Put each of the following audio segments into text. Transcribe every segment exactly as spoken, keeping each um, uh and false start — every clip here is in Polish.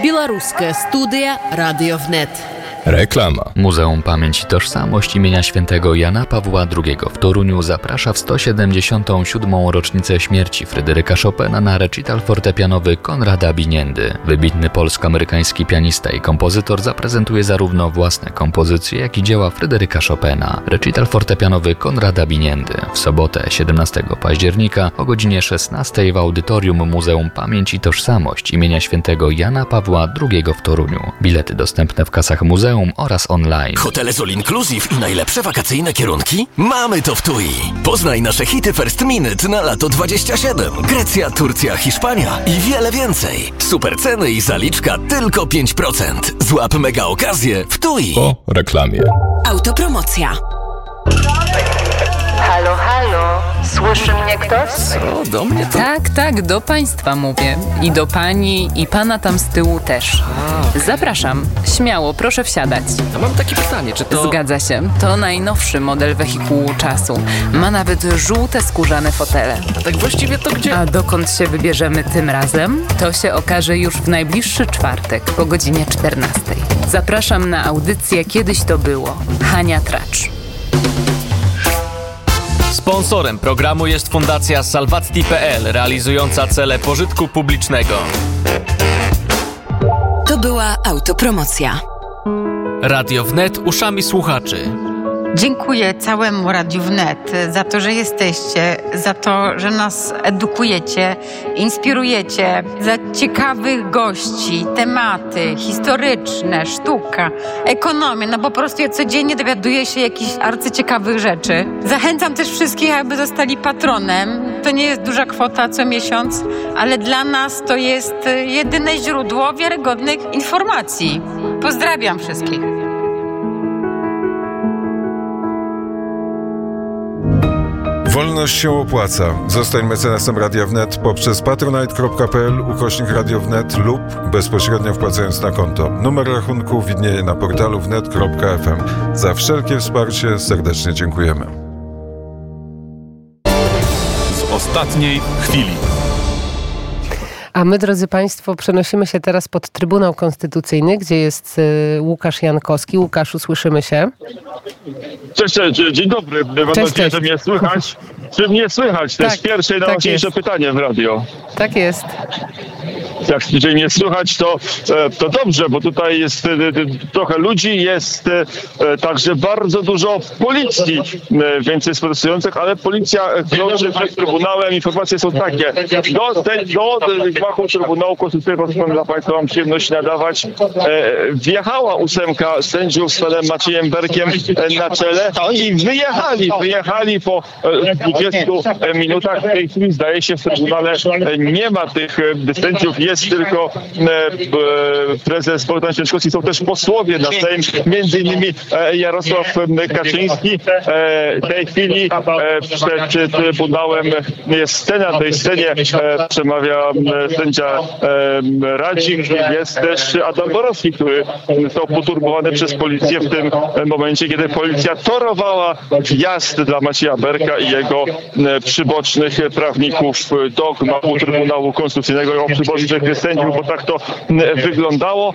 Белорусская студия Radio Wnet. Reklama. Muzeum Pamięć i Tożsamość imienia świętego Jana Pawła drugiego w Toruniu zaprasza w sto siedemdziesiątą siódmą rocznicę śmierci Fryderyka Chopina na recital fortepianowy Konrada Biniendy. Wybitny polsko-amerykański pianista i kompozytor zaprezentuje zarówno własne kompozycje, jak i dzieła Fryderyka Chopina. Recital fortepianowy Konrada Biniendy w sobotę siedemnastego października o godzinie szesnastej w audytorium Muzeum Pamięć i Tożsamość imienia świętego Jana Pawła drugiego w Toruniu. Bilety dostępne w kasach muzeum oraz online. Hotele z All Inclusive i najlepsze wakacyjne kierunki? Mamy to w T U I. Poznaj nasze hity First Minute na lato dwadzieścia siedem. Grecja, Turcja, Hiszpania i wiele więcej. Super ceny i zaliczka tylko pięć procent. Złap mega okazję w T U I. Po reklamie. Autopromocja. Halo, halo, słyszy mnie ktoś? Co, do mnie to... Tak, tak, do państwa mówię. I do pani, i pana tam z tyłu też. Zapraszam. Śmiało, proszę wsiadać. Ja mam takie pytanie, czy to... Zgadza się. To najnowszy model wehikułu czasu. Ma nawet żółte skórzane fotele. A tak właściwie to gdzie... A dokąd się wybierzemy tym razem? To się okaże już w najbliższy czwartek po godzinie czternastej. Zapraszam na audycję Kiedyś to było. Hania Tracz. Sponsorem programu jest Fundacja Salvatti kropka pe el, realizująca cele pożytku publicznego. To była autopromocja. Radio Wnet uszami słuchaczy. Dziękuję całemu Radiu Wnet za to, że jesteście, za to, że nas edukujecie, inspirujecie, za ciekawych gości, tematy historyczne, sztuka, ekonomia. No po prostu ja codziennie dowiaduję się jakichś arcyciekawych rzeczy. Zachęcam też wszystkich, aby zostali patronem. To nie jest duża kwota co miesiąc, ale dla nas to jest jedyne źródło wiarygodnych informacji. Pozdrawiam wszystkich. Wolność się opłaca. Zostań mecenasem Radia Wnet poprzez patronite kropka pe el ukośnik Radio Wnet lub bezpośrednio wpłacając na konto. Numer rachunku widnieje na portalu wnet kropka ef em. Za wszelkie wsparcie serdecznie dziękujemy. Z ostatniej chwili. A my, drodzy Państwo, przenosimy się teraz pod Trybunał Konstytucyjny, gdzie jest y, Łukasz Jankowski. Łukaszu, słyszymy się? Cześć, cześć, dzień dobry. Mam Cześć, nadzieję, cześć. że mnie słychać. Czy mnie słychać? To Tak, jest pierwsze i tak najważniejsze jest. pytanie w radio. Tak jest. Jak jeżeli mnie słychać, to, e, to dobrze, bo tutaj jest e, e, trochę ludzi, jest e, także bardzo dużo policji, e, więcej jest protestujących, ale policja krąży przed Trybunałem. Informacje są takie. Do, te, do gmachu Trybunału Konstytucyjnego, dla Państwa mam przyjemność nadawać, e, wjechała ósemka sędziów z panem Maciejem Berkiem e, na czele i wyjechali, wyjechali po e, dwudziestu minutach. W tej chwili zdaje się w Trybunale e, nie ma tych e, sędziów, jest tylko e, e, prezes Bogdan Święczkowski, są też posłowie na Sejm, między innymi e, Jarosław Kaczyński. E, w tej chwili e, przed Trybunałem jest scena, w tej scenie e, przemawia e, sędzia e, Radzik, jest też Adam Borowski, który został poturbowany przez policję w tym momencie, kiedy policja torowała wjazd dla Macieja Berka i jego e, przybocznych prawników do gmachu Trybunału Konstytucyjnego, jego przybocznych sędziów, bo tak to wyglądało.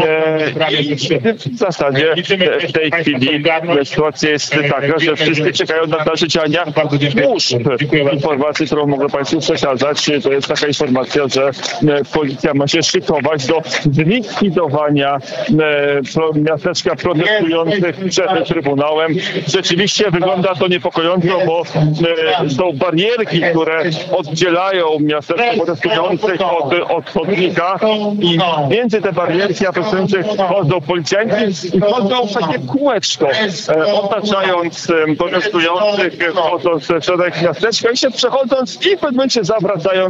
I w zasadzie w tej chwili sytuacja jest taka, że wszyscy czekają na dalsze działania służb. Informacji, którą mogę Państwu przekazać, to jest taka informacja, że policja ma się szykować do zlikwidowania miasteczka protestujących przed Trybunałem. Rzeczywiście wygląda to niepokojąco, bo są barierki, które oddzielają miasteczko protestujących od, od chodnika i między te barierki protestujących chodzą policjanci i chodzą w takie kółeczko, otaczając protestujących, wchodząc w środek miasteczka i się przechodząc i w pewnym momencie zawracają